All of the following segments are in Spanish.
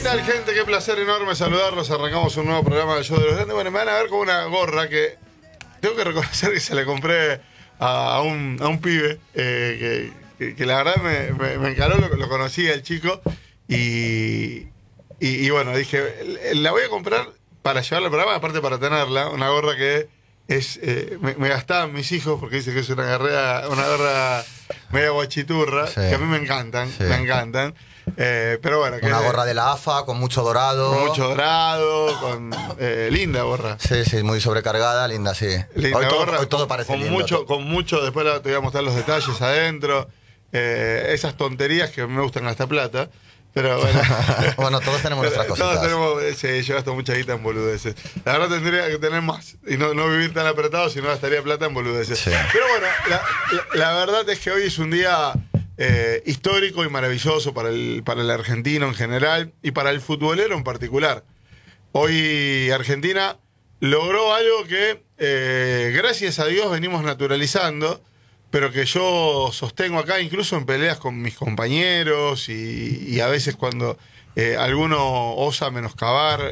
tal, gente? Qué placer enorme saludarlos. Arrancamos un nuevo programa del Show de los Grandes. Bueno, me van a ver con una gorra que tengo que reconocer que se la compré a un pibe que la verdad me encaró, lo conocí al chico y bueno, dije, la voy a comprar para llevarla al programa, aparte para tenerla, una gorra que es me gastaban mis hijos porque dice que es una gorra media guachiturra, Sí. que a mí me encantan, Sí. me encantan. Pero bueno, Una gorra de la AFA con mucho dorado. con mucho dorado, con linda gorra. Sí, sí, muy sobrecargada, linda, sí. Linda Hoy todo parece con lindo. con mucho, después te voy a mostrar los detalles adentro. Esas tonterías que me gustan gastar plata. Pero bueno. Bueno, todos tenemos nuestras cositas. Todos tenemos, sí, yo gasto mucha guita en boludeces. La verdad tendría que tener más y no vivir tan apretado, si no gastaría plata en boludeces. Sí. Pero bueno, la verdad es que hoy es un día histórico y maravilloso para el argentino en general y para el futbolero en particular. Hoy Argentina logró algo que gracias a Dios venimos naturalizando, pero que yo sostengo acá incluso en peleas con mis compañeros y a veces cuando alguno osa menoscabar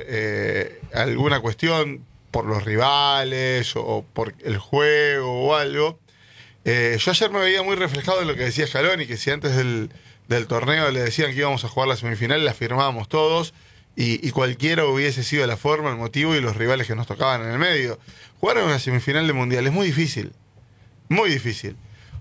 alguna cuestión por los rivales o por el juego o algo. Yo ayer me veía muy reflejado en lo que decía Scaloni, que si antes del torneo le decían que íbamos a jugar la semifinal, la firmábamos todos y cualquiera hubiese sido la forma, el motivo y los rivales que nos tocaban en el medio. Jugar en una semifinal de mundial es muy difícil, muy difícil.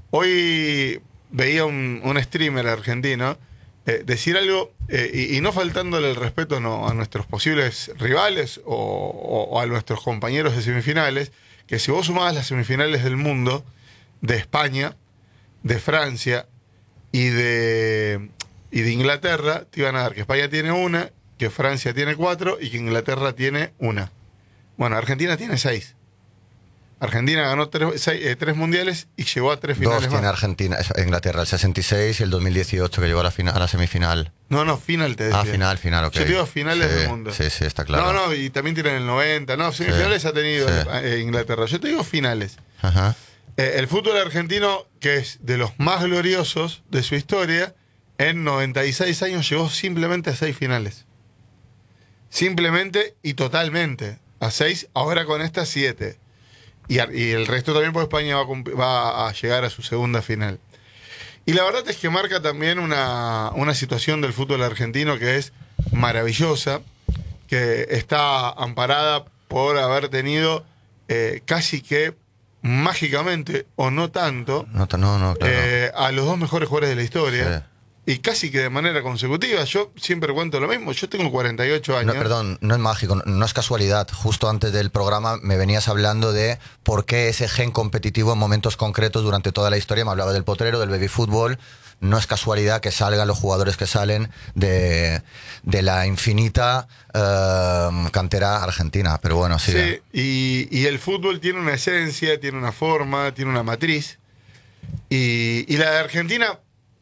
Hoy veía un streamer argentino decir algo y no faltándole el respeto a nuestros posibles rivales o a nuestros compañeros de semifinales, que si vos sumabas las semifinales del mundo, de España, de Francia y de Inglaterra, te iban a dar que España tiene una, que Francia tiene 4 y que Inglaterra tiene una. Bueno, Argentina tiene 6. Argentina ganó 3 mundiales y llegó a 3 finales Dos tiene más. Argentina, Inglaterra, el 66 y el 2018 que llegó a la semifinal. No, final te decía. Final, ok. Yo te digo finales Sí, del mundo. Sí, está claro. No, y también tienen el 90. No, semifinales ha tenido Inglaterra. Yo te digo finales. Ajá. El fútbol argentino, que es de los más gloriosos de su historia, en 96 años llegó simplemente a 6 finales. Simplemente y totalmente. A 6, ahora con estas 7. Y el resto también porque España va a llegar a su segunda final. Y la verdad es que marca también una situación del fútbol argentino que es maravillosa, que está amparada por haber tenido casi que mágicamente, o no tanto, No, claro. a los 2 mejores jugadores de la historia. Sí. Y casi que de manera consecutiva. Yo siempre cuento lo mismo. Yo tengo 48 años. No, perdón, no es mágico, no es casualidad. Justo antes del programa me venías hablando de por qué ese gen competitivo en momentos concretos durante toda la historia. Me hablaba del potrero, del baby fútbol. No es casualidad que salgan los jugadores que salen de la infinita cantera argentina. Pero bueno, sí. Sí, y el fútbol tiene una esencia, tiene una forma, tiene una matriz. Y la de Argentina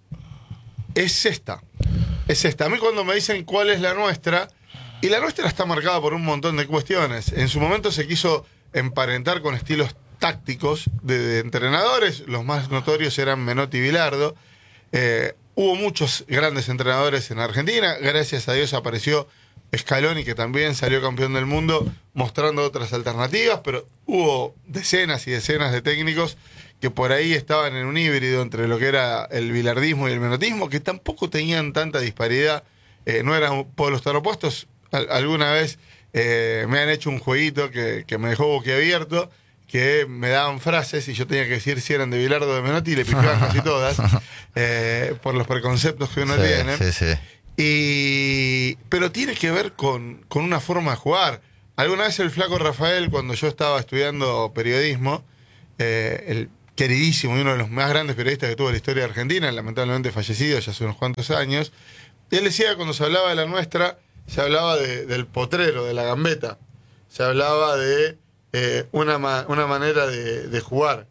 es esta. A mí cuando me dicen cuál es la nuestra, y la nuestra está marcada por un montón de cuestiones. En su momento se quiso emparentar con estilos tácticos de entrenadores. Los más notorios eran Menotti y Bilardo. Hubo muchos grandes entrenadores en Argentina. Gracias a Dios apareció Scaloni, que también salió campeón del mundo, mostrando otras alternativas, pero hubo decenas y decenas de técnicos que por ahí estaban en un híbrido entre lo que era el bilardismo y el menotismo, que tampoco tenían tanta disparidad, no eran polos tan opuestos. Alguna vez me han hecho un jueguito que me dejó boquiabierto, que me daban frases y yo tenía que decir si eran de Bilardo o de Menotti y le pifiaban casi todas, por los preconceptos que uno tiene. Sí. Pero tiene que ver con una forma de jugar. Alguna vez el flaco Rafael, cuando yo estaba estudiando periodismo, el queridísimo y uno de los más grandes periodistas que tuvo la historia de Argentina, lamentablemente fallecido ya hace unos cuantos años, él decía que cuando se hablaba de la nuestra, se hablaba del potrero, de la gambeta, se hablaba de una manera de jugar.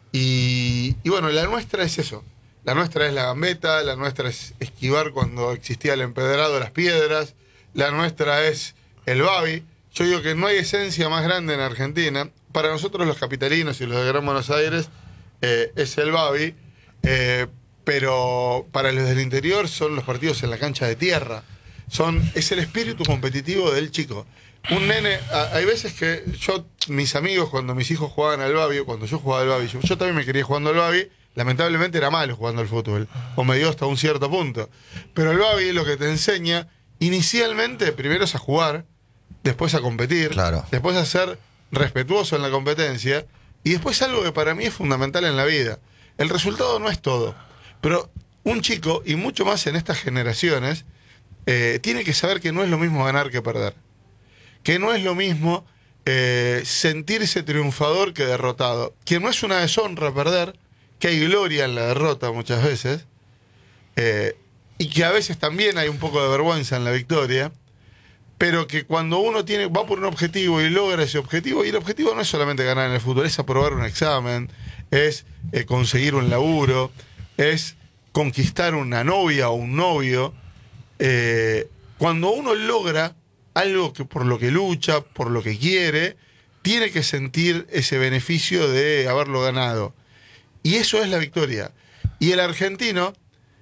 Y bueno, la nuestra es eso. La nuestra es la gambeta, la nuestra es esquivar cuando existía el empedrado de las piedras, la nuestra es el babi. Yo digo que no hay esencia más grande en Argentina. Para nosotros los capitalinos y los de Gran Buenos Aires es el babi, pero para los del interior son los partidos en la cancha de tierra. Es el espíritu competitivo del chico. Un nene, hay veces que mis amigos, cuando mis hijos jugaban al Babi, cuando yo jugaba al Babi, yo también me quería jugando al Babi, lamentablemente era malo jugando al fútbol, o me dio hasta un cierto punto. Pero el Babi lo que te enseña, inicialmente, primero es a jugar, después a competir, Claro. después a ser respetuoso en la competencia, y después algo que para mí es fundamental en la vida. El resultado no es todo, pero un chico, y mucho más en estas generaciones, tiene que saber que no es lo mismo ganar que perder. Que no es lo mismo sentirse triunfador que derrotado. Que no es una deshonra perder, que hay gloria en la derrota muchas veces, y que a veces también hay un poco de vergüenza en la victoria, pero que cuando uno va por un objetivo y logra ese objetivo, y el objetivo no es solamente ganar en el fútbol, es aprobar un examen, es conseguir un laburo, es conquistar una novia o un novio. Cuando uno logra algo por lo que lucha, por lo que quiere, tiene que sentir ese beneficio de haberlo ganado. Y eso es la victoria. Y el argentino,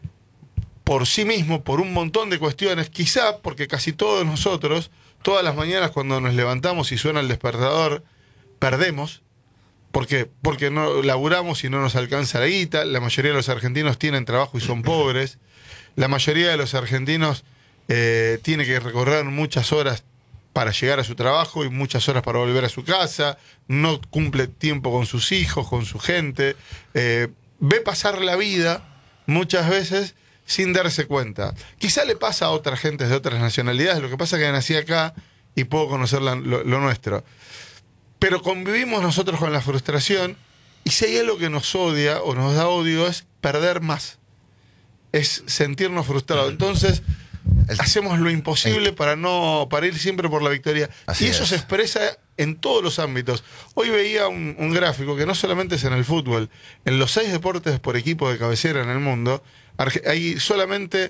por sí mismo, por un montón de cuestiones, quizá porque casi todos nosotros, todas las mañanas cuando nos levantamos y suena el despertador, perdemos. ¿Por qué? Porque no laburamos y no nos alcanza la guita. La mayoría de los argentinos tienen trabajo y son pobres. La mayoría de los argentinos tiene que recorrer muchas horas para llegar a su trabajo y muchas horas para volver a su casa. No cumple tiempo con sus hijos, con su gente. Ve pasar la vida muchas veces sin darse cuenta. Quizá le pasa a otras gentes de otras nacionalidades. Lo que pasa es que nací acá y puedo conocer lo nuestro. Pero convivimos nosotros con la frustración, y si hay algo que nos odia o nos da odio es perder más. Es sentirnos frustrados. Entonces hacemos lo imposible para ir siempre por la victoria. Así y eso es. se expresa en todos los ámbitos. Hoy veía un gráfico que no solamente es en el fútbol. En los 6 deportes por equipo de cabecera en el mundo, hay solamente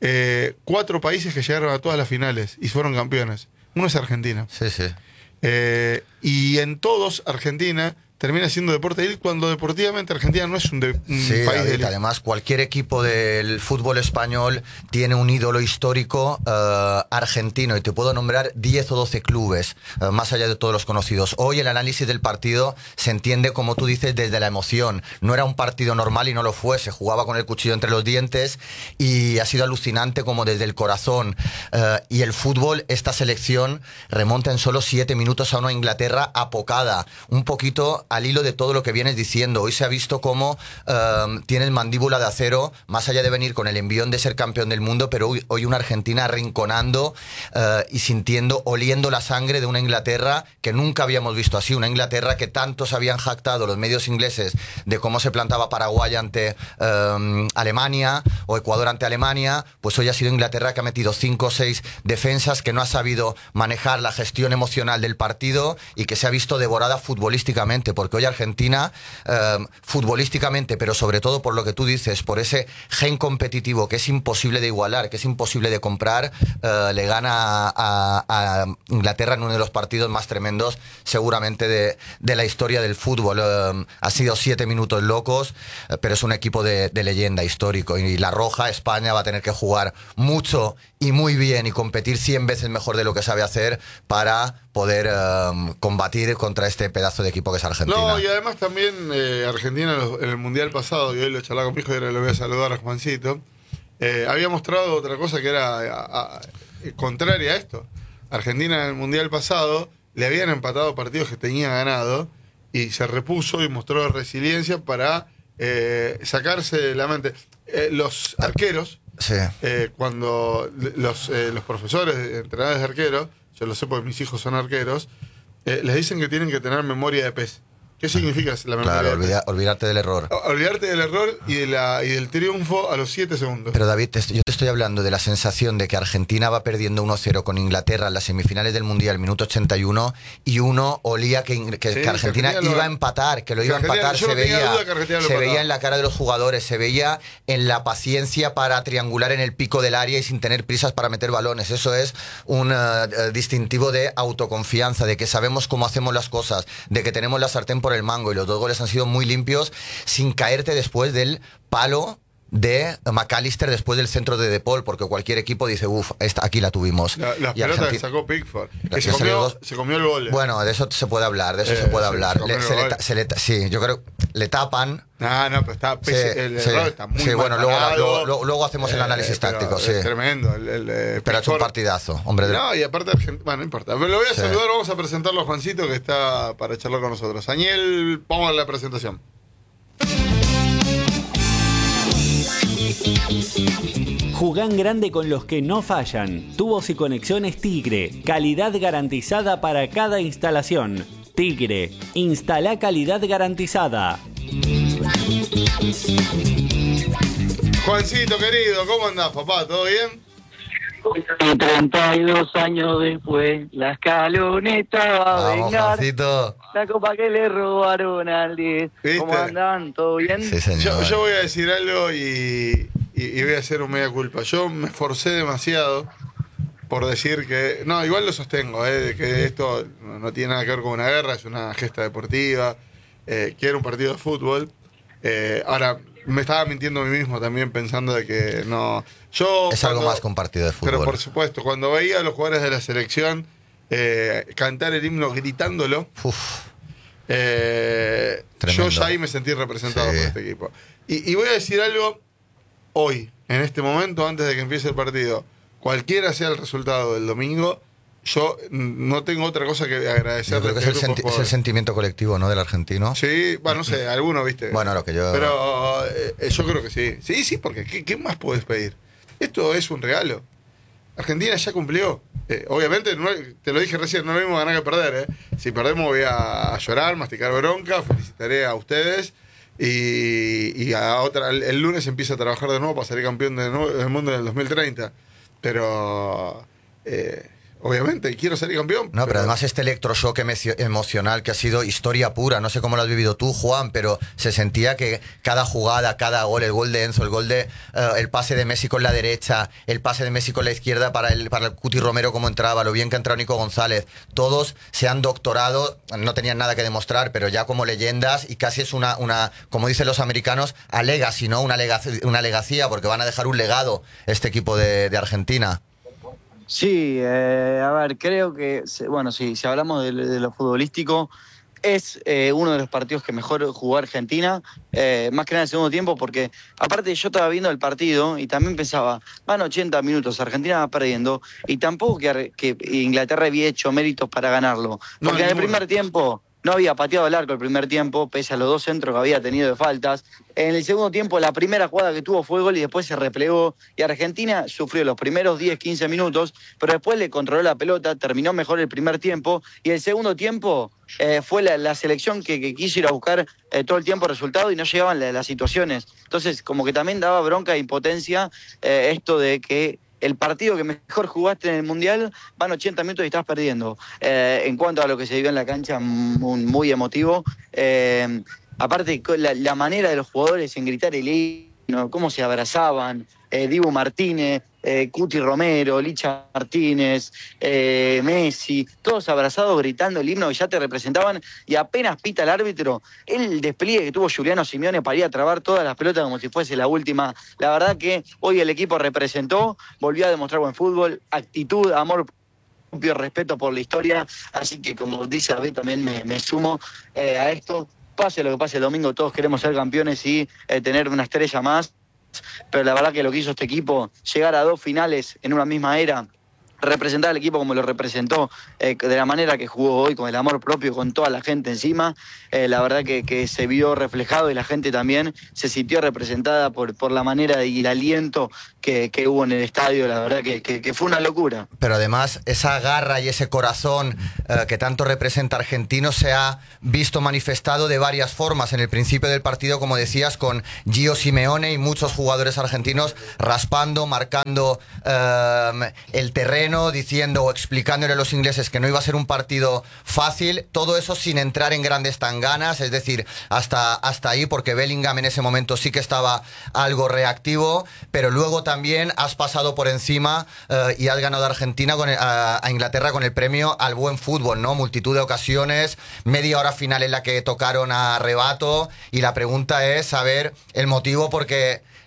4 países que llegaron a todas las finales y fueron campeones. Uno es Argentina. Sí, sí. Y en todos, Argentina termina siendo deporte de élite, cuando deportivamente Argentina no es un Sí, país David, de élite. además cualquier equipo del fútbol español tiene un ídolo histórico argentino, y te puedo nombrar 10 o 12 clubes, más allá de todos los conocidos. Hoy el análisis del partido se entiende, como tú dices, desde la emoción. No era un partido normal y no lo fue, se jugaba con el cuchillo entre los dientes y ha sido alucinante como desde el corazón. Y el fútbol, esta selección remonta en solo 7 minutos a una Inglaterra apocada, un poquito al hilo de todo lo que vienes diciendo. Hoy se ha visto cómo tienes mandíbula de acero, más allá de venir con el envión de ser campeón del mundo, pero hoy una Argentina arrinconando y sintiendo, oliendo la sangre de una Inglaterra que nunca habíamos visto así, una Inglaterra que tantos habían jactado los medios ingleses de cómo se plantaba Paraguay ante Alemania o Ecuador ante Alemania. Pues hoy ha sido Inglaterra que ha metido 5 o 6 defensas, que no ha sabido manejar la gestión emocional del partido y que se ha visto devorada futbolísticamente, porque hoy Argentina, futbolísticamente, pero sobre todo por lo que tú dices, por ese gen competitivo que es imposible de igualar, que es imposible de comprar, le gana a Inglaterra en uno de los partidos más tremendos seguramente de la historia del fútbol. Ha sido 7 minutos locos, pero es un equipo de leyenda histórico, y la Roja, España, va a tener que jugar mucho y muy bien y competir 100 veces mejor de lo que sabe hacer para poder combatir contra este pedazo de equipo que es Argentina. No, y además también Argentina en el Mundial pasado, y hoy lo charlaba con mi hijo y ahora le voy a saludar a Juancito, había mostrado otra cosa que era contraria a esto. Argentina en el Mundial pasado le habían empatado partidos que tenía ganado y se repuso y mostró resiliencia para sacarse de la mente. Los arqueros, Sí. cuando los profesores, entrenadores de arqueros, yo lo sé porque mis hijos son arqueros, les dicen que tienen que tener memoria de pez. ¿Qué significa la memoria Claro, de pez? olvidarte del error. Olvidarte del error y del triunfo a los 7 segundos. Pero David, yo te estoy hablando de la sensación de que Argentina va perdiendo 1-0 con Inglaterra en las semifinales del Mundial, minuto 81, y uno olía que Argentina iba a empatar, que lo iba a empatar, se veía en la cara de los jugadores, se veía en la paciencia para triangular en el pico del área y sin tener prisas para meter balones. Eso es un distintivo de autoconfianza, de que sabemos cómo hacemos las cosas, de que tenemos la sartén por el mango, y los 2 goles han sido muy limpios, sin caerte después del palo de McAllister después del centro de De Paul, porque cualquier equipo dice, aquí la tuvimos. Las Y pelotas que sacó Pickford, que se comió el gol. Bueno, de eso se puede hablar, Sí, yo creo le tapan. No, pero está error está muy mal bueno, luego hacemos el análisis táctico. Es tremendo. Pero ha hecho un partidazo, hombre. No, y aparte, bueno, no importa. Pero lo voy a saludar, vamos a presentarlo a Juancito, que está para charlar con nosotros. Daniel, vamos a la presentación. Jugá en grande con los que no fallan. Tubos y conexiones Tigre. Calidad garantizada para cada instalación. Tigre. Instala calidad garantizada. Juancito, querido, ¿cómo andás, papá? ¿Todo bien? Y 32 años después, la escaloneta va a vengar. Juancito. La copa que le robaron al 10. ¿Cómo andan? ¿Todo bien? Sí, señor. Yo voy a decir algo y voy a hacer un mea culpa. Yo me esforcé demasiado por decir que... No, igual lo sostengo, de que esto no tiene nada que ver con una guerra, es una gesta deportiva, que era un partido de fútbol. Ahora, me estaba mintiendo a mí mismo también pensando de que no... Es algo más que un partido de fútbol. Pero por supuesto, cuando veía a los jugadores de la selección cantar el himno gritándolo, yo ya ahí me sentí representado por este equipo. Y voy a decir algo hoy, en este momento, antes de que empiece el partido. Cualquiera sea el resultado del domingo, yo no tengo otra cosa que agradecer. Yo creo que es el sentimiento colectivo, ¿no?, del argentino. Sí, bueno, no sé, alguno, ¿viste? Bueno, lo que yo... Pero yo creo que sí. Sí, porque ¿qué más puedes pedir? Esto es un regalo. Argentina ya cumplió. Obviamente, te lo dije recién, no es lo mismo ganar que perder. Si perdemos voy a llorar, masticar bronca, felicitaré a ustedes. Y el lunes empieza a trabajar de nuevo para salir campeón del mundo en el 2030. Pero... obviamente, quiero ser campeón. No, pero además este electroshock emocional que ha sido historia pura, no sé cómo lo has vivido tú, Juan, pero se sentía que cada jugada, cada gol, el gol de Enzo, el pase de Messi con la derecha, el pase de Messi con la izquierda para el Cuti Romero como entraba, lo bien que ha entrado Nico González, todos se han doctorado, no tenían nada que demostrar, pero ya como leyendas, y casi es una como dicen los americanos, a legacy, ¿no? Una legacía, porque van a dejar un legado este equipo de Argentina. Sí, a ver, creo que, bueno, sí, si hablamos de lo futbolístico, es uno de los partidos que mejor jugó Argentina, más que nada en el segundo tiempo, porque aparte yo estaba viendo el partido y también pensaba, van 80 minutos, Argentina va perdiendo, y tampoco que Inglaterra había hecho méritos para ganarlo, porque en el primer tiempo... No había pateado el arco el primer tiempo, pese a los 2 centros que había tenido de faltas. En el segundo tiempo, la primera jugada que tuvo fue gol y después se replegó. Y Argentina sufrió los primeros 10, 15 minutos, pero después le controló la pelota, terminó mejor el primer tiempo. Y el segundo tiempo fue la selección que quiso ir a buscar todo el tiempo resultado y no llegaban las situaciones. Entonces, como que también daba bronca e impotencia esto de que el partido que mejor jugaste en el Mundial, van 80 minutos y estás perdiendo. En cuanto a lo que se vivió en la cancha, muy emotivo. Aparte, la manera de los jugadores en gritar el himno, cómo se abrazaban, Dibu Martínez, Cuti Romero, Licha Martínez, Messi, todos abrazados gritando el himno que ya te representaban, y apenas pita el árbitro, el despliegue que tuvo Juliano Simeone para ir a trabar todas las pelotas como si fuese la última. La verdad que hoy el equipo representó, volvió a demostrar buen fútbol, actitud, amor propio, respeto por la historia, así que como dice Abel, también me sumo a esto. Pase lo que pase el domingo, todos queremos ser campeones y tener una estrella más. Pero la verdad que lo que hizo este equipo, llegar a 2 finales en una misma era, representar al equipo como lo representó, de la manera que jugó hoy, con el amor propio, con toda la gente encima, la verdad que se vio reflejado y la gente también se sintió representada por la manera y el aliento que hubo en el estadio. La verdad que fue una locura. Pero además esa garra y ese corazón que tanto representa Argentino se ha visto manifestado de varias formas. En el principio del partido, como decías, con Gio Simeone y muchos jugadores argentinos raspando, marcando el terreno, diciendo o explicándole a los ingleses que no iba a ser un partido fácil, todo eso sin entrar en grandes tanganas, es decir, hasta ahí, porque Bellingham en ese momento sí que estaba algo reactivo, pero luego también has pasado por encima y has ganado a Argentina a Inglaterra con el premio al buen fútbol, ¿no? Multitud de ocasiones, media hora final en la que tocaron a rebato, y la pregunta es saber el motivo, porque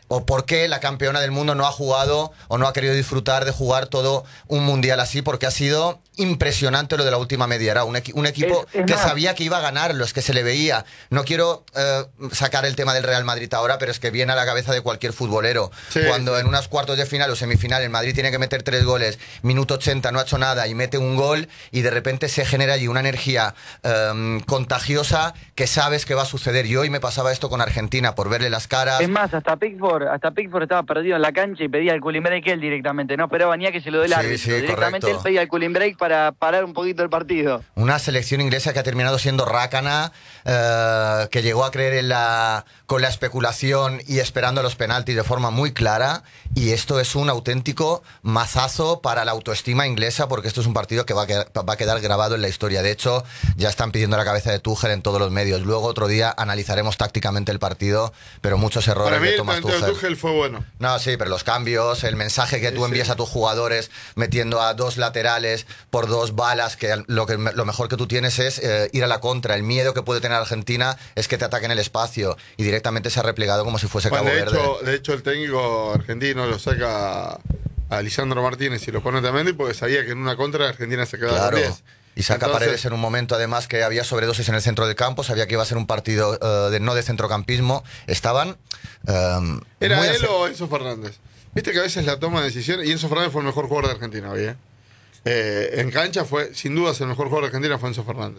o por qué la campeona del mundo no ha jugado o no ha querido disfrutar de jugar todo un mundial así, porque ha sido impresionante lo de la última media hora. Un equipo que sabía que iba a ganarlo, es que se le veía. No quiero sacar el tema del Real Madrid ahora, pero es que viene a la cabeza de cualquier futbolero. Sí. Cuando en unos cuartos de final o semifinal el Madrid tiene que meter 3 goles, minuto 80 no ha hecho nada y mete un gol, y de repente se genera allí una energía contagiosa que sabes que va a suceder. Y hoy me pasaba esto con Argentina, por verle las caras. Es más, hasta Pickford estaba perdido en la cancha y pedía el cooling break él directamente, no esperaba ni a que se lo dé el árbitro. Sí, directamente correcto. Él pedía el cooling break para parar un poquito el partido. Una selección inglesa que ha terminado siendo rácana, que llegó a creer con la especulación y esperando los penaltis de forma muy clara, y esto es un auténtico mazazo para la autoestima inglesa, porque esto es un partido que va a quedar grabado en la historia. De hecho, ya están pidiendo la cabeza de Tuchel en todos los medios. Luego otro día analizaremos tácticamente el partido, pero muchos errores de Thomas Tuchel. Para mí el Tuchel fue bueno. No, sí, pero los cambios, el mensaje que tú envías a tus jugadores metiendo a 2 laterales por 2 balas, que lo mejor que tú tienes es ir a la contra. El miedo que puede tener Argentina es que te ataquen el espacio, y directamente se ha replegado como si fuese Cabo Verde. De hecho, el técnico argentino lo saca a Lisandro Martínez y lo pone también, porque sabía que en una contra Argentina se quedaba con 10. Y saca Paredes en un momento, además, que había sobredosis en el centro del campo, sabía que iba a ser un partido no de centrocampismo. Estaban... ¿Era él o Enzo Fernández? Viste que a veces la toma de decisiones, y Enzo Fernández fue el mejor jugador de Argentina hoy, en cancha fue, sin dudas, el mejor jugador de Argentina fue Enzo Fernández.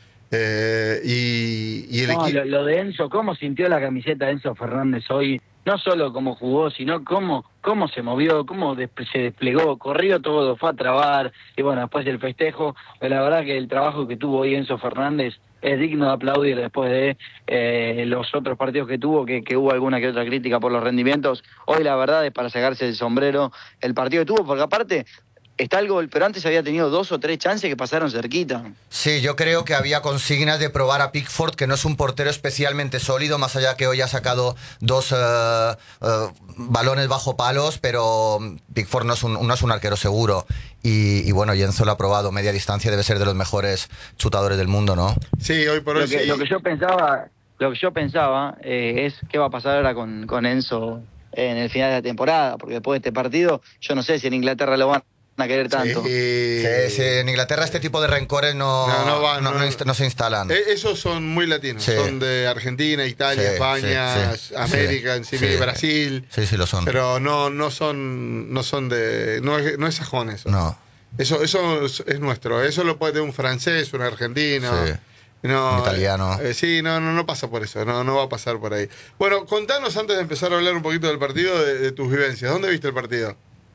Y el equipo... Lo de Enzo, ¿cómo sintió la camiseta de Enzo Fernández hoy? No solo cómo jugó, sino cómo se movió, cómo se desplegó, corrió todo, fue a trabar, y bueno, después del festejo. Pero la verdad que el trabajo que tuvo hoy Enzo Fernández es digno de aplaudir después de los otros partidos que tuvo, que hubo alguna que otra crítica por los rendimientos. Hoy la verdad es para sacarse el sombrero el partido que tuvo, porque aparte... está el gol, pero antes había tenido 2 o 3 chances que pasaron cerquita. Sí, yo creo que había consignas de probar a Pickford, que no es un portero especialmente sólido, más allá que hoy ha sacado 2 balones bajo palos, pero Pickford no es un arquero seguro. Y bueno, Enzo lo ha probado, media distancia debe ser de los mejores chutadores del mundo, ¿no? Sí, hoy por hoy sí. Lo que yo pensaba es qué va a pasar ahora con Enzo en el final de la temporada, porque después de este partido, yo no sé si en Inglaterra lo van a querer tanto. Sí, en Inglaterra este tipo de rencores no se instalan. Esos son muy latinos, sí. Son de Argentina, Italia, España, América, Brasil. Sí, lo son. Pero no son de... No es sajón eso. No. Eso es nuestro. Eso lo puede tener un francés, un argentino. Sí. No, un italiano. Sí, no pasa por eso, no va a pasar por ahí. Bueno, contanos antes de empezar a hablar un poquito del partido, de tus vivencias. ¿Dónde viste el partido?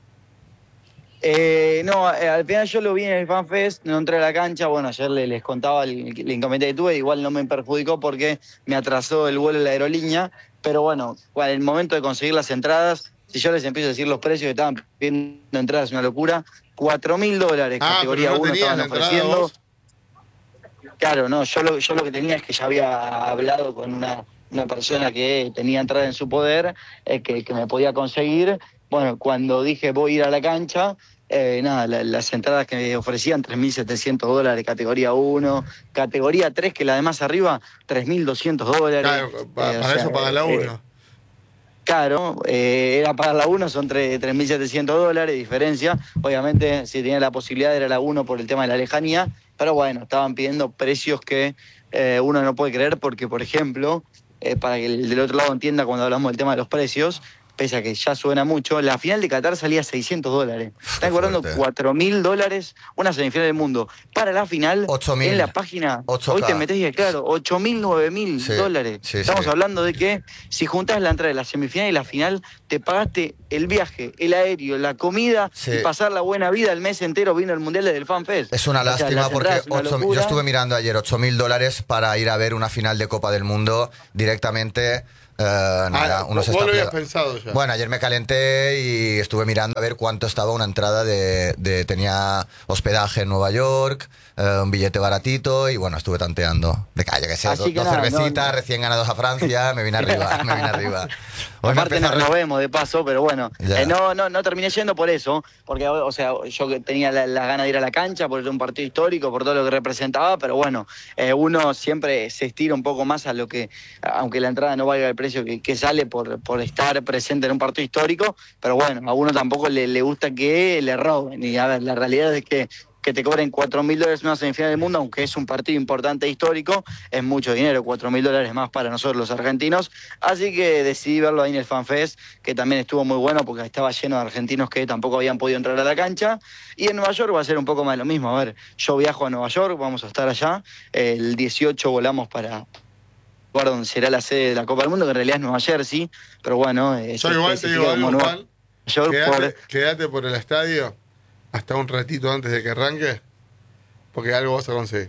Al final yo lo vi en el FanFest, no entré a la cancha. Bueno, ayer les contaba el inconveniente que tuve, igual no me perjudicó porque me atrasó el vuelo de la aerolínea, pero bueno, en el momento de conseguir las entradas, si yo les empiezo a decir los precios que estaban pidiendo entradas, es una locura, $4.000, categoría pero no 1 estaban ofreciendo. Vos. Claro, no, yo lo que tenía es que ya había hablado con una persona que tenía entrada en su poder, que me podía conseguir. Bueno, cuando dije voy a ir a la cancha, las entradas que me ofrecían, $3.700, categoría 1, categoría 3, que la de más arriba, $3.200. Claro, para eso paga la 1. Claro, era pagar la 1, son $3.700 de diferencia. Obviamente, si tenía la posibilidad era la 1 por el tema de la lejanía, pero bueno, estaban pidiendo precios que uno no puede creer, porque, por ejemplo, para que el del otro lado entienda cuando hablamos del tema de los precios, pese a que ya suena mucho, la final de Qatar salía $600. Están cobrando $4.000 una semifinal del mundo. Para la final, 8.000. En la página, 8K. Hoy te metés y claro, $8.000, $9.000. Sí, Estamos hablando de que si juntás la entrada de la semifinal y la final, te pagaste el viaje, el aéreo, la comida y pasar la buena vida el mes entero viendo el Mundial del FanFest. Es una lástima porque yo estuve mirando ayer $8.000 para ir a ver una final de Copa del Mundo directamente. Vos lo habías pensado ya. Bueno, ayer me calenté y estuve mirando a ver cuánto estaba una entrada tenía hospedaje en Nueva York, un billete baratito, y bueno, estuve tanteando. De calle, que sé, dos cervecitas recién ganados a Francia, me vine arriba. Aparte nos vemos de paso, pero bueno, no terminé yendo por eso, porque o sea, yo tenía la gana de ir a la cancha por un partido histórico, por todo lo que representaba, pero bueno, uno siempre se estira un poco más a lo que, aunque la entrada no valga el precio precio que sale por estar presente en un partido histórico, pero bueno, a uno tampoco le gusta que le roben. Y a ver, la realidad es que te cobren $4.000 en una semifinal del mundo, aunque es un partido importante e histórico, es mucho dinero, $4.000 más para nosotros los argentinos. Así que decidí verlo ahí en el FanFest, que también estuvo muy bueno porque estaba lleno de argentinos que tampoco habían podido entrar a la cancha. Y en Nueva York va a ser un poco más lo mismo. A ver, yo viajo a Nueva York, vamos a estar allá. El 18 volamos para lugar donde será la sede de la Copa del Mundo, que en realidad es Nueva Jersey, pero bueno... Yo igual te digo algo, Juan, quédate por el estadio hasta un ratito antes de que arranque, porque algo vas a conseguir.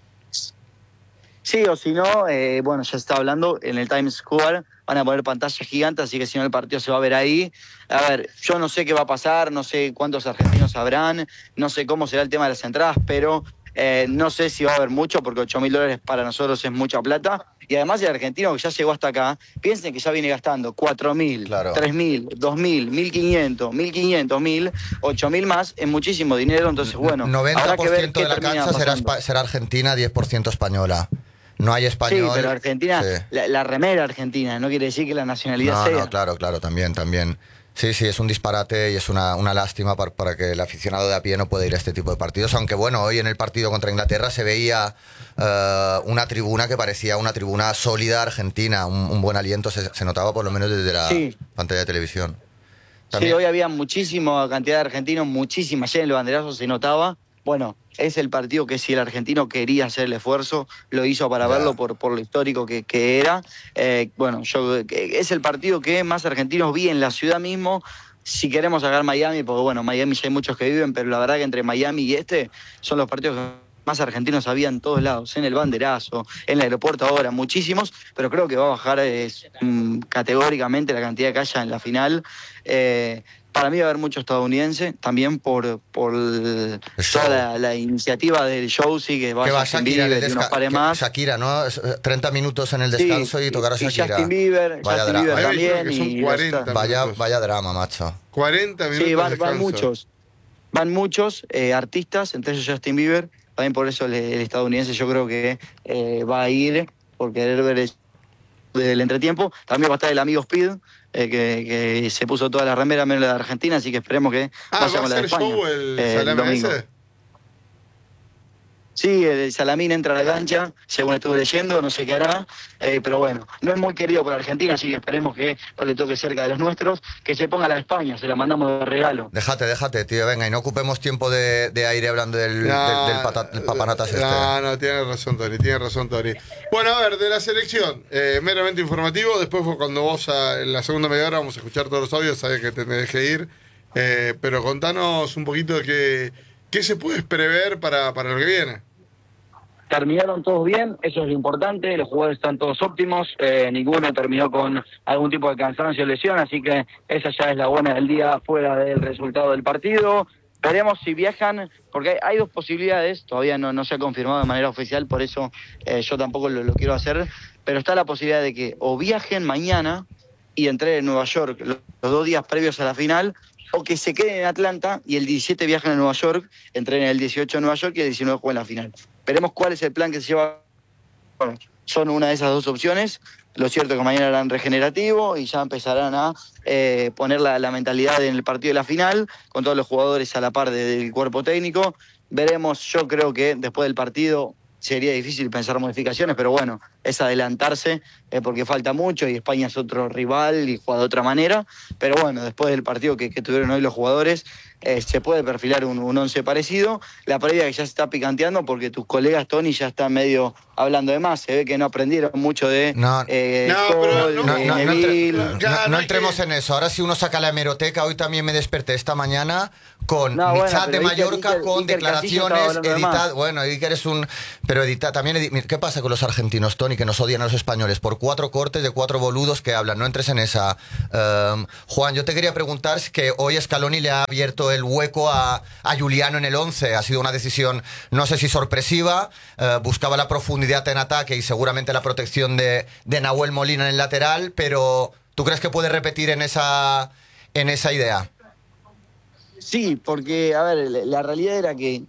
Sí, o si no, bueno, ya se está hablando, en el Times Square van a poner pantallas gigantes, así que si no el partido se va a ver ahí. A ver, yo no sé qué va a pasar, no sé cuántos argentinos habrán, no sé cómo será el tema de las entradas, pero no sé si va a haber mucho, porque $8.000 para nosotros es mucha plata. Y además el argentino que ya llegó hasta acá, piensen que ya viene gastando 4.000, claro, 3.000, 2.000, 1.500, 1.500, 1.000, 8.000 más, es muchísimo dinero. Entonces, bueno, 90% habrá que ver de la cancha será Argentina, 10% española. No hay español. Sí, pero Argentina, sí. La remera argentina, no quiere decir que la nacionalidad sea. No, claro, también. Sí, es un disparate y es una lástima para que el aficionado de a pie no pueda ir a este tipo de partidos, aunque bueno, hoy en el partido contra Inglaterra se veía una tribuna que parecía una tribuna sólida argentina, un buen aliento se notaba por lo menos desde la pantalla de televisión. También. Sí, hoy había muchísima cantidad de argentinos, muchísima, ayer en el banderazo se notaba. Bueno, es el partido que si el argentino quería hacer el esfuerzo, lo hizo para verlo por lo histórico que era. Bueno, es el partido que más argentinos vi en la ciudad mismo. Si queremos sacar Miami, porque bueno, Miami ya hay muchos que viven, pero la verdad que entre Miami y son los partidos que más argentinos había en todos lados, en el banderazo, en el aeropuerto ahora, muchísimos, pero creo que va a bajar categóricamente la cantidad que haya en la final. Para mí va a haber mucho estadounidense, también por toda la iniciativa del show, sí, que va Justin Bieber y unos pares más. Shakira, ¿no? 30 minutos en el descanso y tocar a Shakira. Y Justin Bieber también. Y 40 vaya drama, macho. 40 minutos sí, de van muchos artistas, entre ellos Justin Bieber. También por eso el estadounidense yo creo que va a ir por querer ver el entretiempo. También va a estar el amigo Speed, que se puso toda la remera menos la de Argentina, así que esperemos que vaya con la de España. ¿Va a ser show el domingo? Sí, el Salamín entra a la cancha, según estuve leyendo, no sé qué hará, pero bueno, no es muy querido por Argentina, así que esperemos que no le toque cerca de los nuestros, que se ponga la de España, se la mandamos de regalo. Déjate, tío, venga, y no ocupemos tiempo de aire hablando del papanatas este. No, tienes razón, Tori. Bueno, a ver, de la selección, meramente informativo, después cuando vos en la segunda media hora vamos a escuchar todos los audios, sabes que te tenés que ir, pero contanos un poquito de qué se puede prever para lo que viene. Terminaron todos bien, eso es lo importante, los jugadores están todos óptimos, ninguno terminó con algún tipo de cansancio o lesión, así que esa ya es la buena del día fuera del resultado del partido. Veremos si viajan, porque hay dos posibilidades, todavía no se ha confirmado de manera oficial, por eso yo tampoco lo quiero hacer, pero está la posibilidad de que o viajen mañana y entren en Nueva York los 2 días previos a la final, o que se queden en Atlanta y el 17 viajen a Nueva York, entrenen el 18 en Nueva York y el 19 jueguen la final. Veremos cuál es el plan que se lleva. Bueno, son una de esas dos opciones. Lo cierto es que mañana harán regenerativo y ya empezarán a poner la mentalidad en el partido de la final, con todos los jugadores a la par del cuerpo técnico. Veremos, yo creo que después del partido sería difícil pensar modificaciones, pero bueno, es adelantarse porque falta mucho y España es otro rival y juega de otra manera. Pero bueno, después del partido que tuvieron hoy los jugadores, se puede perfilar un once parecido. La previa que ya se está picanteando porque tus colegas, Tony, ya están medio hablando de más. Se ve que no aprendieron mucho de no entremos en eso. Ahora si uno saca la hemeroteca, hoy también me desperté esta mañana con mi chat de Mallorca con declaraciones editadas. Bueno, Iker es un... Pero edita también... ¿Qué pasa con los argentinos, Tony, que nos odian a los españoles? Por 4 cortes de 4 boludos que hablan. No entres en esa. Juan, yo te quería preguntar si que hoy Scaloni le ha abierto el hueco a Juliano en el 11. Ha sido una decisión, no sé si sorpresiva. Buscaba la profundidad en ataque y seguramente la protección de Nahuel Molina en el lateral, pero ¿tú crees que puede repetir en esa idea? Sí, porque, a ver, la realidad era que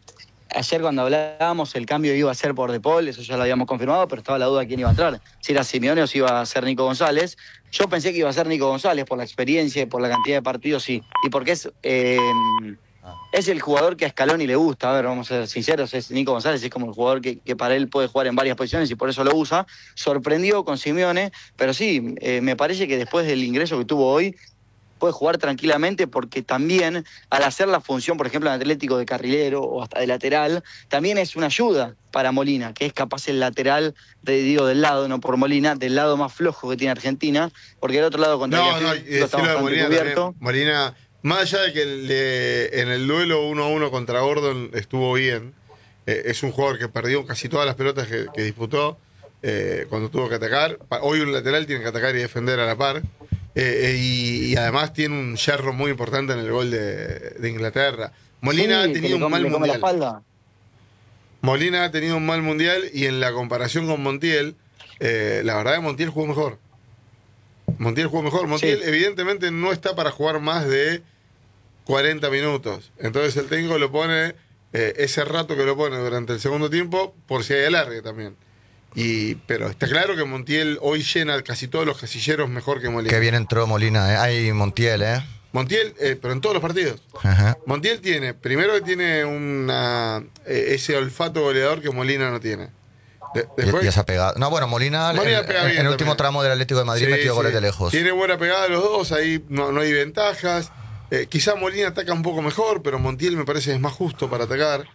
ayer cuando hablábamos el cambio iba a ser por De Paul, eso ya lo habíamos confirmado, pero estaba la duda de quién iba a entrar, si era Simeone o si iba a ser Nico González. Yo pensé que iba a ser Nico González por la experiencia y por la cantidad de partidos y porque es el jugador que a Scaloni le gusta. A ver, vamos a ser sinceros, es Nico González, es como el jugador que para él puede jugar en varias posiciones y por eso lo usa. Sorprendió con Simeone, pero sí, me parece que después del ingreso que tuvo hoy, puede jugar tranquilamente porque también al hacer la función, por ejemplo, en Atlético de carrilero o hasta de lateral, también es una ayuda para Molina, que es capaz el lateral, del lado, no por Molina, del lado más flojo que tiene Argentina, porque el otro lado contra está bastante cubierto. Molina, más allá de que en el duelo 1-1 contra Gordon estuvo bien, es un jugador que perdió casi todas las pelotas que disputó cuando tuvo que atacar. Hoy un lateral tiene que atacar y defender a la par. Y además tiene un yerro muy importante en el gol de Inglaterra. Molina ha tenido un mal mundial. Molina ha tenido un mal mundial y en la comparación con Montiel, la verdad que Montiel jugó mejor. Montiel evidentemente no está para jugar más de 40 minutos. Entonces el técnico lo pone, ese rato que lo pone durante el segundo tiempo, por si hay alargue también. Pero está claro que Montiel hoy llena casi todos los casilleros mejor que Molina. Qué bien entró Molina, ¿eh? Hay Montiel, ¿eh? Montiel, pero en todos los partidos. Ajá. Montiel primero que tiene ese olfato goleador que Molina no tiene. Después, y esa pegada. No, bueno, Molina pega bien en el último también. tramo del Atlético de Madrid metió goles de lejos. Tiene buena pegada los dos, ahí no hay ventajas. Quizá Molina ataca un poco mejor, pero Montiel me parece es más justo para atacar.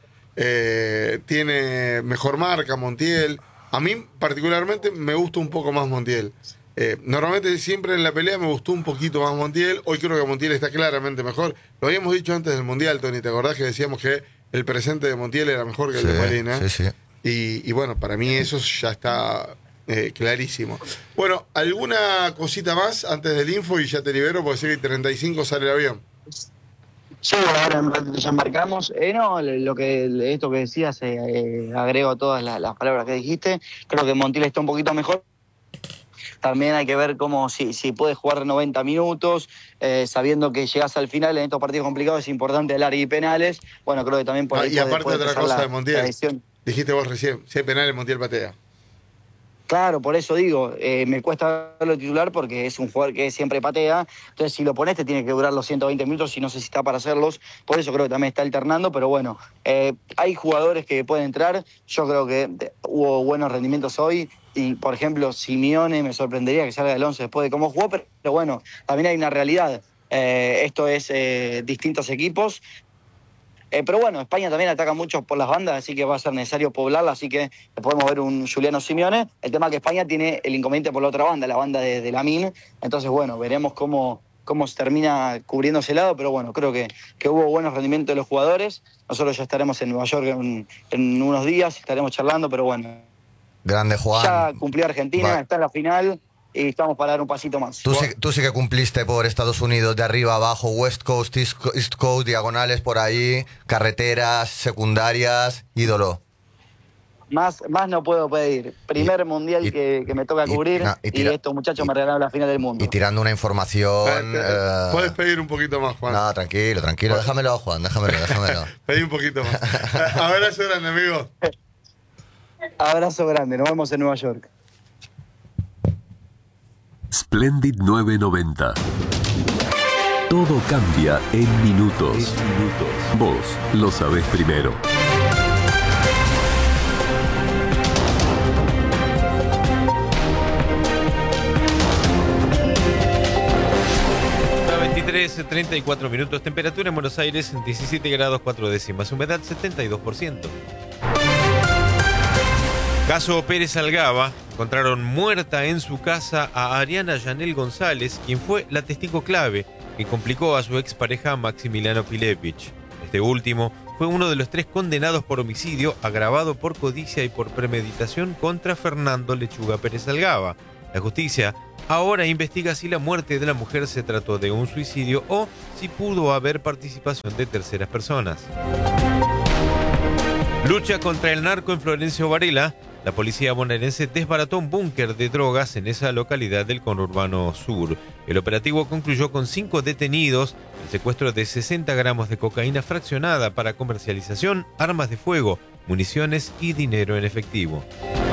Tiene mejor marca Montiel. A mí particularmente me gusta un poco más Montiel. Normalmente siempre en la pelea me gustó un poquito más Montiel. Hoy creo que Montiel está claramente mejor. Lo habíamos dicho antes del Mundial, Tony, ¿te acordás que decíamos que el presente de Montiel era mejor que el de Molina? Sí. Y bueno, para mí eso ya está clarísimo. Bueno, ¿alguna cosita más antes del info y ya te libero porque sé que 35 sale el avión? Sí, ahora en un ratito ya embarcamos. Esto que decías, agrego a todas las palabras que dijiste. Creo que Montiel está un poquito mejor. También hay que ver si puede jugar 90 minutos, sabiendo que llegas al final en estos partidos complicados, es importante alargue y penales. Bueno, creo que también por ahí y aparte otra cosa de Montiel, dijiste vos recién, si hay penales, Montiel patea. Claro, por eso digo, me cuesta verlo titular porque es un jugador que siempre patea. Entonces, si lo pones, te tiene que durar los 120 minutos y no sé si está para hacerlos. Por eso creo que también está alternando. Pero bueno, hay jugadores que pueden entrar. Yo creo que hubo buenos rendimientos hoy. Y, por ejemplo, Simeone me sorprendería que salga del 11 después de cómo jugó. Pero bueno, también hay una realidad. Esto es distintos equipos. Pero bueno, España también ataca mucho por las bandas, así que va a ser necesario poblarla, así que podemos ver un Juliano Simeone. El tema es que España tiene el inconveniente por la otra banda, la banda de Lamine. Entonces, bueno, veremos cómo se termina cubriendo ese lado, pero bueno, creo que hubo buenos rendimientos de los jugadores. Nosotros ya estaremos en Nueva York en unos días, estaremos charlando, pero bueno. Grande Juan. Ya cumplió Argentina, está en la final. Y estamos para dar un pasito más. Tú sí que cumpliste por Estados Unidos, de arriba a abajo, West Coast, East Coast, diagonales por ahí, carreteras, secundarias, ídolo. Más no puedo pedir. Primer mundial que me toca cubrir y estos muchachos me regalaron la final del mundo. Y tirando una información... Puedes pedir un poquito más, Juan. No, tranquilo. Déjamelo, Juan, déjamelo. Pedí un poquito más. Abrazo grande, amigo. Abrazo grande, nos vemos en Nueva York. Splendid 990. Todo cambia en minutos. Vos lo sabés primero. A 23:34 minutos. Temperatura en Buenos Aires 17 grados 4 décimas. Humedad 72%. Caso Pérez Algaba. Encontraron muerta en su casa a Ariana Yanel González, quien fue la testigo clave que complicó a su expareja Maximiliano Pilepich. Este último fue uno de los 3 condenados por homicidio agravado por codicia y por premeditación contra Fernando Lechuga Pérez Algaba. La justicia ahora investiga si la muerte de la mujer se trató de un suicidio o si pudo haber participación de terceras personas. Lucha contra el narco en Florencio Varela. la policía bonaerense desbarató un búnker de drogas en esa localidad del conurbano sur. El operativo concluyó con 5 detenidos, el secuestro de 60 gramos de cocaína fraccionada para comercialización, armas de fuego, municiones y dinero en efectivo.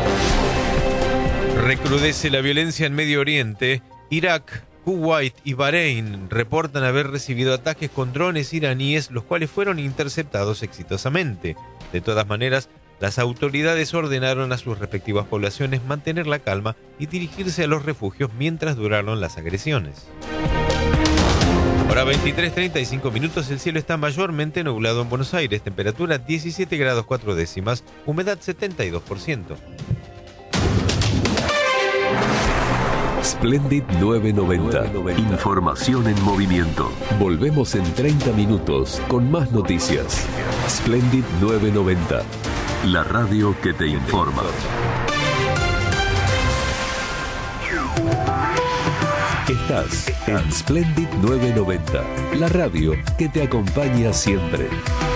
Recrudece la violencia en Medio Oriente. Irak, Kuwait y Bahrein reportan haber recibido ataques con drones iraníes, los cuales fueron interceptados exitosamente. De todas maneras, las autoridades ordenaron a sus respectivas poblaciones mantener la calma y dirigirse a los refugios mientras duraron las agresiones. Ahora 23:35 minutos, el cielo está mayormente nublado en Buenos Aires, temperatura 17 grados 4 décimas, humedad 72%. Splendid 990. Información en movimiento. Volvemos en 30 minutos con más noticias. Splendid 990. La radio que te informa. Estás en Splendid 990. La radio que te acompaña siempre.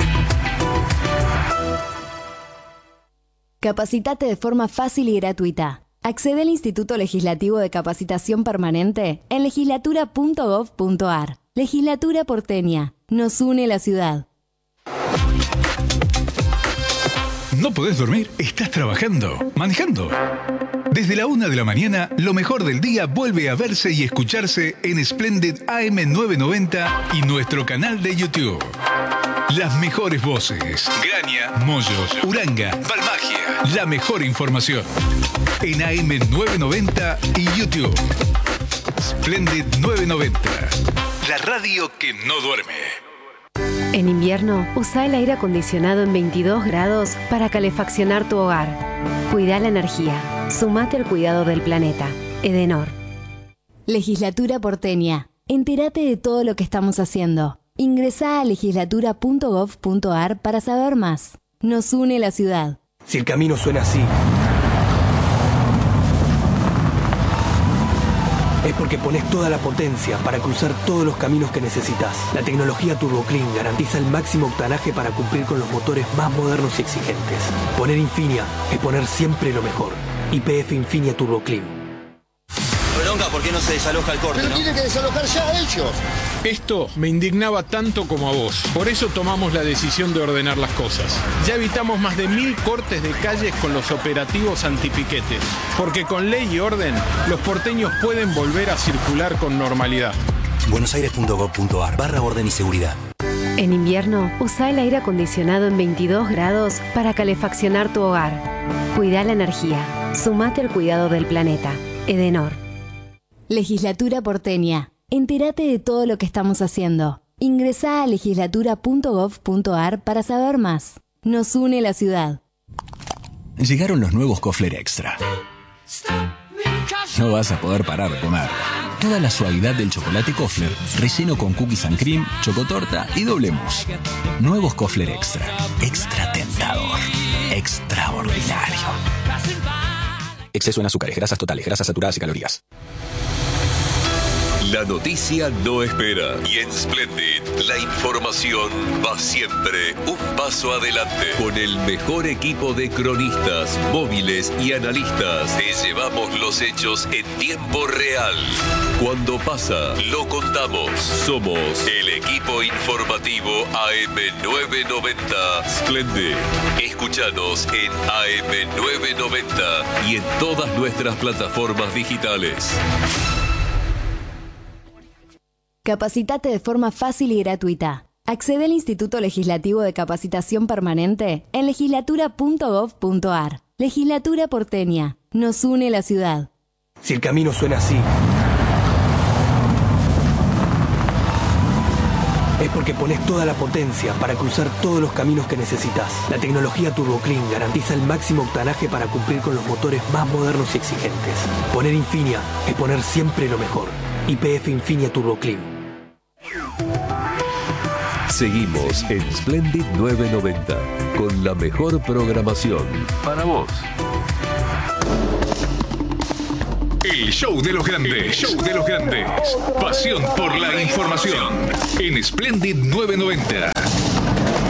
Capacitate de forma fácil y gratuita. Accede al Instituto Legislativo de Capacitación Permanente en legislatura.gov.ar. Legislatura porteña. Nos une la ciudad. ¿No podés dormir? ¿Estás trabajando? ¿Manejando? Desde la 1 de la mañana, lo mejor del día vuelve a verse y escucharse en Splendid AM990 y nuestro canal de YouTube. Las mejores voces. Graña, Moyo, Uranga, Balmagia. La mejor información. En AM990 y YouTube. Splendid 990. La radio que no duerme. En invierno, usa el aire acondicionado en 22 grados para calefaccionar tu hogar. Cuida la energía. Sumate al cuidado del planeta. Edenor. Legislatura porteña. Entérate de todo lo que estamos haciendo. Ingresá a legislatura.gov.ar para saber más. Nos une la ciudad. Si el camino suena así, es porque pones toda la potencia para cruzar todos los caminos que necesitas. La tecnología TurboClean garantiza el máximo octanaje para cumplir con los motores más modernos y exigentes. Poner Infinia es poner siempre lo mejor. YPF Infinia TurboClean. Bronca, ¿por qué no se desaloja el corte? Pero tiene que desalojar ya ellos. Esto me indignaba tanto como a vos. Por eso tomamos la decisión de ordenar las cosas. Ya evitamos más de 1000 cortes de calles con los operativos antipiquetes. Porque con ley y orden, los porteños pueden volver a circular con normalidad. buenosaires.gov.ar/orden y seguridad. En invierno, usa el aire acondicionado en 22 grados para calefaccionar tu hogar. Cuida la energía. Sumate al cuidado del planeta. Edenor. Legislatura porteña. Entérate de todo lo que estamos haciendo. Ingresá a legislatura.gov.ar para saber más. Nos une la ciudad. Llegaron los nuevos Kofler Extra. No vas a poder parar de comer. Toda la suavidad del chocolate Kofler, relleno con cookies and cream, chocotorta y doble mousse. Nuevos Kofler Extra. Extra tentador. Extraordinario. Exceso en azúcares, grasas totales, grasas saturadas y calorías. La noticia no espera y en Splendid la información va siempre un paso adelante. Con el mejor equipo de cronistas, móviles y analistas te llevamos los hechos en tiempo real. Cuando pasa, lo contamos. Somos el equipo informativo AM990 Splendid. Escúchanos en AM990 y en todas nuestras plataformas digitales. Capacitate de forma fácil y gratuita. Accede al Instituto Legislativo de Capacitación Permanente en legislatura.gov.ar. Legislatura porteña. Nos une la ciudad. Si el camino suena así, es porque pones toda la potencia para cruzar todos los caminos que necesitas. La tecnología TurboClean garantiza el máximo octanaje para cumplir con los motores más modernos y exigentes. Poner Infinia es poner siempre lo mejor. YPF Infinia TurboClean. Seguimos en Splendid 990 con la mejor programación para vos. El show de los grandes. Show de los grandes. Pasión por la información. En Splendid 990.